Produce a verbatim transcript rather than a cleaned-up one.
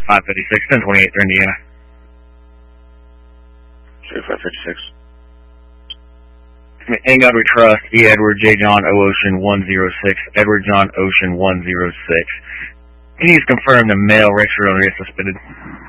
five fifty-six, ten twenty-eight through Indiana. five fifty-six. In God We Trust, E. Edward J. John O. Ocean one oh six, Edward John Ocean one oh six. Can you confirm the male registered owner is suspended?